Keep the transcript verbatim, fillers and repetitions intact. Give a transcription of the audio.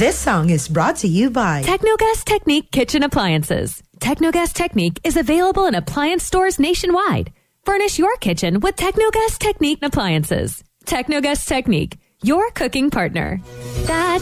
This song is brought to you by Technogas Technique Kitchen Appliances. Technogas Technique is available in appliance stores nationwide. Furnish your kitchen with Technogas Technique appliances. Technogas Technique, your cooking partner. That